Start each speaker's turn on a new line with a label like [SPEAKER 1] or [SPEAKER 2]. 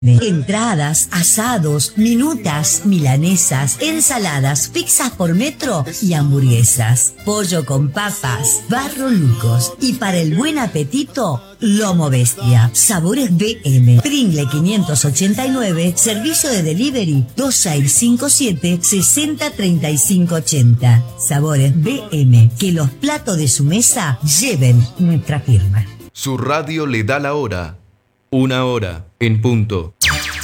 [SPEAKER 1] Entradas, asados, minutas, milanesas, ensaladas, pizzas por metro y hamburguesas. Pollo con papas, Barro Lucos. Y para el buen apetito, lomo bestia. Sabores BM. Pringle 589, servicio de delivery 2657-603580. Sabores BM. Que los platos de su mesa lleven nuestra firma.
[SPEAKER 2] Su radio le da la hora. 1 hora en punto.